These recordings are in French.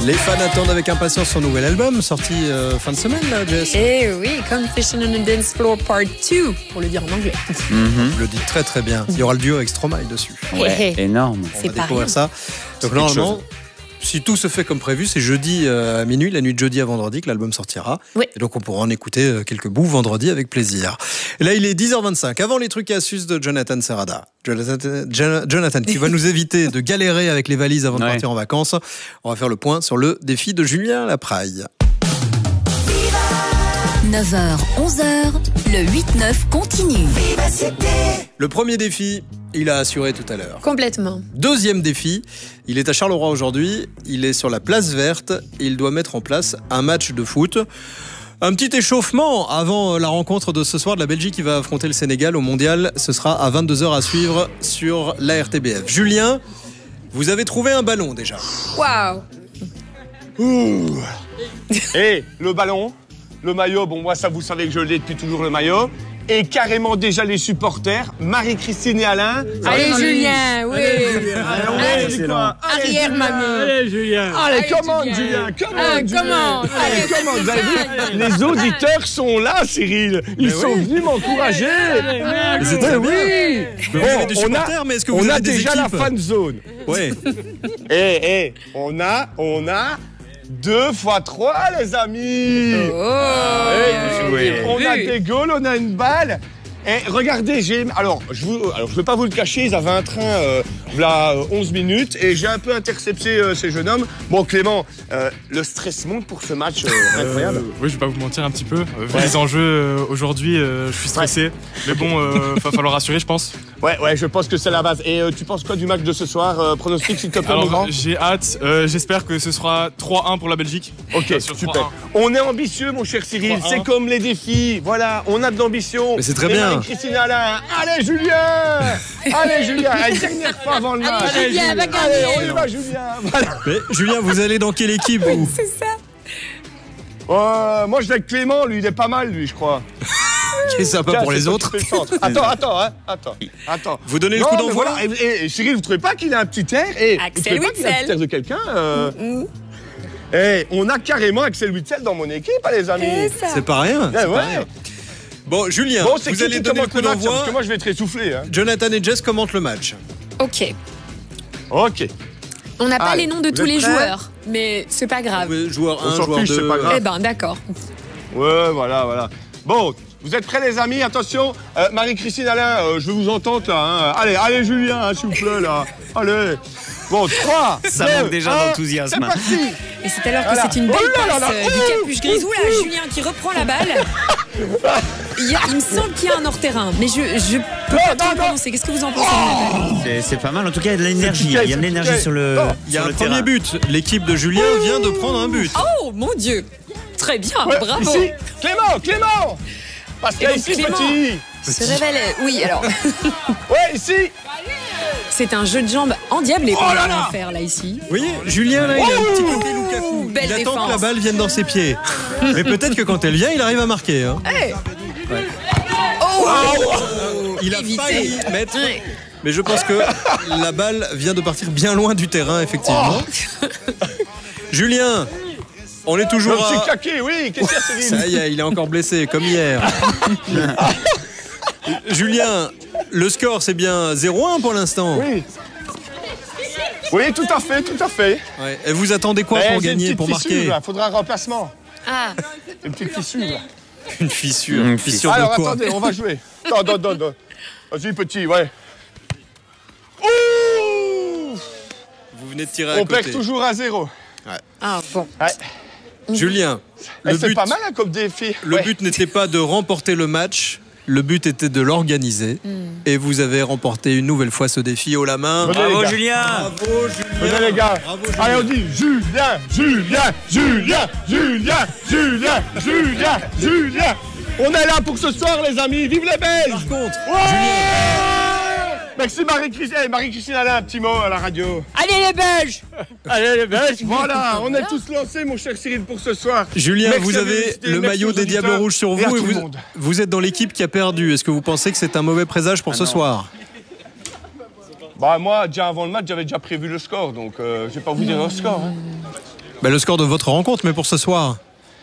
Les fans attendent avec impatience son nouvel album, sorti fin de semaine, là, Jess. Eh oui, Confession on a Dance Floor Part 2, pour le dire en anglais. Vous le dites très très bien. Il y aura le duo avec Stromae dessus. Ouais, énorme. On va découvrir ça. Donc normalement, si tout se fait comme prévu, c'est jeudi à minuit, la nuit de jeudi à vendredi, que l'album sortira. Oui. Et donc on pourra en écouter quelques bouts vendredi avec plaisir. Et là, il est 10h25. Avant les trucs et astuces de Jonathan Serrada. Jonathan qui va nous éviter de galérer avec les valises avant de partir en vacances. On va faire le point sur le défi de Julien Lapraille. 9h, 11h, le 8-9 continue. Le premier défi, il a assuré tout à l'heure. Complètement. Deuxième défi, il est à Charleroi aujourd'hui, il est sur la place verte, et il doit mettre en place un match de foot. Un petit échauffement avant la rencontre de ce soir de la Belgique qui va affronter le Sénégal au Mondial. Ce sera à 22h à suivre sur la RTBF. Julien, vous avez trouvé un ballon déjà. Waouh. Et le ballon, le maillot, bon moi ça vous savez que je l'ai depuis toujours le maillot. Et carrément déjà les supporters, Marie-Christine et Alain. Allez Julien, oui. Allez, Arrière mamie. Allez Julien. Allez, commande Julien, commande Julien. Commande. Allez, commande, vous avez vu, les auditeurs sont là Cyril. Ils sont venus m'encourager. Mais c'est très bien. Vous avez des supporters, mais est-ce que vous on a avez des déjà équipes? la fan zone. Ouais. On a 2 fois 3 les amis. On a des goals, on a une balle. Et regardez, alors je vais pas vous le cacher, ils avaient un train voilà 11 minutes et j'ai un peu intercepté ces jeunes hommes. Bon Clément, le stress monte pour ce match incroyable. Oui, je vais pas vous mentir un petit peu. Vu les enjeux aujourd'hui, je suis stressé. Mais bon, va falloir rassurer, je pense. Ouais, je pense que c'est la base. Et tu penses quoi du match de ce soir? Pronostic s'il te plaît, mon grand. Alors, j'ai hâte. J'espère que ce sera 3-1 pour la Belgique. Ok, Sur super. 3-1. On est ambitieux, mon cher Cyril. 3-1. C'est comme les défis. Voilà, on a de l'ambition. Mais c'est très bien. Christine Alain. Allez, Julien. Allez, Julien. La dernière fois avant le match. Allez, Julien, va gagner. Allez, on y va, Julien. Voilà. Mais Julien, vous allez dans quelle équipe vous? C'est ça. Moi, je vais avec Clément. Lui, il est pas mal, lui, je crois. Qui est sympa Tiens, pour c'est les toi autres. qui fais le centre. Attends. Vous donnez le Non, coup mais d'envoi. voilà. Et Cyril, vous trouvez pas qu'il a un petit air? Vous trouvez pas qu'il a un petit air de quelqu'un on a carrément Axel Witsel dans mon équipe, les amis. C'est pas rien. Eh c'est pas ouais. rien. Bon, Julien, Bon, c'est vous qui allez qui donner le commente coup le match, d'envoi. parce que moi, je vais être essoufflé. Hein. Jonathan et Jess commentent le match. Ok. Ok. On n'a pas Allez, les noms de vous tous êtes les prêts joueurs, mais c'est pas grave. Joueur On 1, s'en joueur fiche, 2. c'est pas grave. Eh ben d'accord. Ouais, voilà. Bon, vous êtes prêts, les amis? Attention, Marie-Christine, Alain, je vais vous entendre, là. Hein. Allez, Julien, hein, s'il vous plaît, là. Allez. Bon, 3, Ça 2, manque déjà 1, d'enthousiasme. C'est parti. Et c'est alors que Voilà. c'est une belle Oh là là passe là. du capuche grise. Oula, Julien qui reprend la balle. Il me semble qu'il y a un hors-terrain, mais je peux pas trop le prononcer. Qu'est-ce que vous en pensez, Jonathan? C'est pas mal. En tout cas, il y a de l'énergie. Il y a de l'énergie sur le Il y a sur un le premier terrain. but. L'équipe de Julien vient de prendre un but. Oh mon Dieu. Très bien, Ouais, bravo. Ici, Clément. Parce Et donc, qu'ici, Clément petit. se révèle. Oui, alors, Ouais, ici. c'est un jeu de jambes endiablé qu'on Oh là va là. faire là ici. Vous voyez, Julien, là, il a un petit côté Lukaku. Belle Il attend défense. que la balle vienne dans ses pieds. Mais peut-être que quand elle vient, il arrive à marquer. Hein. Hey. Ouais. Oh, Il a évité. failli mettre. Ouais. Mais je pense que la balle vient de partir bien loin du terrain, effectivement. Julien, on est Je toujours me suis à... claqué, oui. Qu'est-ce qu'il y a, Cyril? Ça y est, il est encore blessé, comme hier. Julien, le score, c'est bien 0-1 pour l'instant. Oui, tout à fait. Ouais. Et vous attendez quoi pour gagner, pour marquer? Il faudra un remplacement. Ah, Une petite fissure, là. Une fissure. Une Une fissure Alors, de quoi? attendez, on va jouer. Attends. Vas-y, petit, ouais. Ouh, Vous venez de tirer à on côté. perd toujours à 0. ah bon. Ouais. Julien, le C'est but, pas mal, hein, comme défi. le Ouais. but n'était pas de remporter le match, le but était de l'organiser. Et vous avez remporté une nouvelle fois ce défi haut la main. Venez, Bravo les gars. Julien. Bravo Julien. Venez, les gars. Bravo, Julien. Allez, on dit Julien. On est là pour ce soir, les amis. Vive les Belges. Par contre, Ouais. Merci Marie-Christine. Hey, Marie-Christine, allez, un petit mot à la radio. Allez les Belges. Allez, les Belges. Voilà, on est tous lancés, mon cher Cyril, pour ce soir. Julien, Merci vous à avez l'université, le merci maillot aux des auditeurs Diables Rouges sur et à vous et tout le vous, monde. vous êtes dans l'équipe qui a perdu. Est-ce que vous pensez que c'est un mauvais présage pour ce soir? Bah moi, déjà avant le match, j'avais déjà prévu le score, donc je vais pas vous dire le score. Hein. Le score de votre rencontre, mais pour ce soir.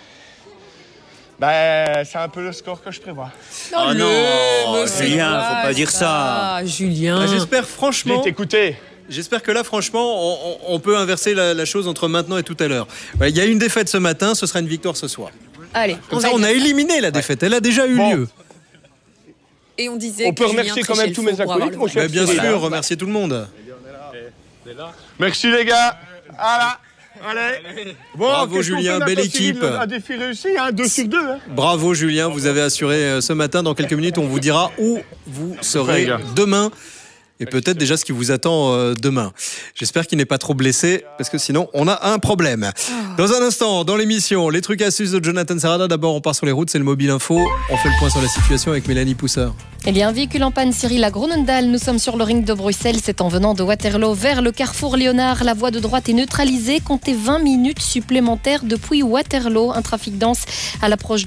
C'est un peu le score que je prévois. Oh non, Julien, faut pas dire ça. Julien. J'espère franchement. Vite, écoutez. J'espère que là, franchement, on peut inverser la chose entre maintenant et tout à l'heure. Il y a une défaite ce matin, ce sera une victoire ce soir. Allez, Comme ça, on a éliminé la défaite. Elle a déjà eu lieu. Et on disait on peut remercier quand même tous mes acolytes, mon cher. Bien sûr, remercier tout le monde. Merci les gars. Voilà. Allez. Bon, bravo Julien, belle équipe. Un défi réussi, 2 sur 2. Bravo Julien, vous avez assuré ce matin. Dans quelques minutes, on vous dira où vous serez demain. Et peut-être déjà ce qui vous attend demain. J'espère qu'il n'est pas trop blessé, parce que sinon, on a un problème. Dans un instant, dans l'émission, les trucs astuces de Jonathan Serrada. D'abord, on part sur les routes, c'est le Mobile Info. On fait le point sur la situation avec Mélanie Pousseur. Il y a un véhicule en panne, Cyril, à Groenendael. Nous sommes sur le ring de Bruxelles. C'est en venant de Waterloo vers le carrefour Léonard. La voie de droite est neutralisée. Comptez 20 minutes supplémentaires depuis Waterloo. Un trafic dense à l'approche